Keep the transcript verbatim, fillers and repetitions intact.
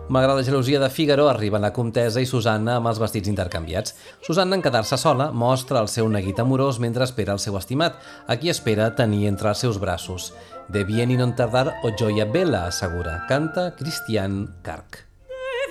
Malgrat la gelosia de Fígaro, arriben la comtessa i Susanna amb els vestits intercanviats. Susanna, en quedar-se sola, mostra el seu neguit amorós mentre espera el seu estimat, a qui espera tenir entre els seus braços. De bien y non tardar o gioia bella, assegura. Canta Christian Kark.